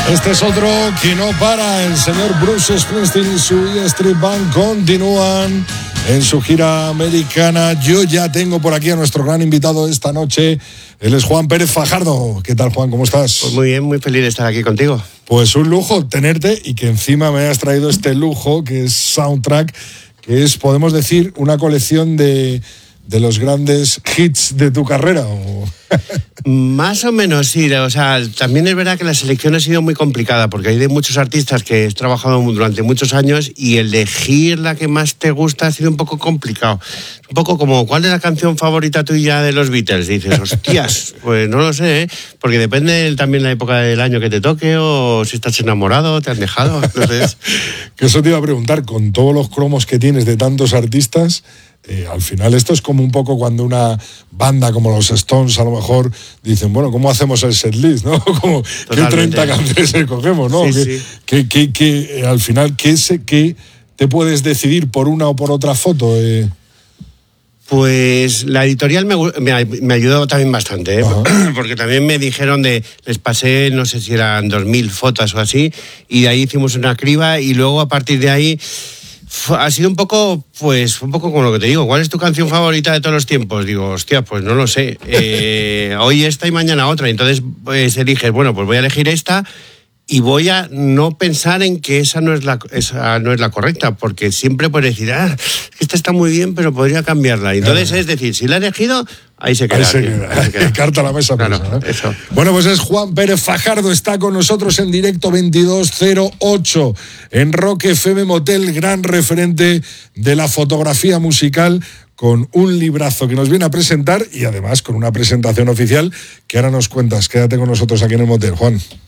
Este es otro que no para. El señor Bruce Springsteen y su E Street Band continúan en su gira americana. Yo ya tengo por aquí a nuestro gran invitado esta noche. Él es Juan Pérez Fajardo. ¿Qué tal, Juan? ¿Cómo estás? Pues muy bien, muy feliz de estar aquí contigo. Pues un lujo tenerte y que encima me hayas traído este lujo que es Soundtrack, que es, podemos decir, una colección de los grandes hits de tu carrera. Más o menos, sí. O sea, también es verdad que la selección ha sido muy complicada porque hay de muchos artistas que he trabajado durante muchos años y elegir la que más te gusta ha sido un poco complicado. Un poco como, ¿cuál es la canción favorita tuya de los Beatles? Y dices, hostias, pues no lo sé, ¿eh? Porque depende también la época del año que te toque o si estás enamorado, te has dejado. Entonces... Que eso te iba a preguntar, con todos los cromos que tienes de tantos artistas... al final esto es como un poco cuando una banda como los Stones a lo mejor dicen, bueno, ¿cómo hacemos el setlist? ¿No? Como, ¿qué 30 canciones escogemos? ¿No? Sí, que al final, ¿qué te puedes decidir por una o por otra foto? Pues la editorial me ayudó también bastante, ¿eh? Porque también me dijeron les pasé, no sé si eran 2.000 fotos o así, y de ahí hicimos una criba y luego a partir de ahí... Ha sido un poco como lo que te digo. ¿Cuál es tu canción favorita de todos los tiempos? Digo, hostia, pues no lo sé. Hoy esta y mañana otra. Entonces eliges, bueno, pues voy a elegir esta y voy a no pensar en que esa no es la correcta, porque siempre puedes decir, esta está muy bien, pero podría cambiarla. Entonces, es decir, si la he elegido, ahí se queda. Ahí se queda. Carta a la mesa. Claro, ¿no? eso. Bueno, pues es Juan Pérez Fajardo, está con nosotros en directo 2208 en Rock FM Motel, gran referente de la fotografía musical, con un librazo que nos viene a presentar y además con una presentación oficial que ahora nos cuentas. Quédate con nosotros aquí en el motel, Juan.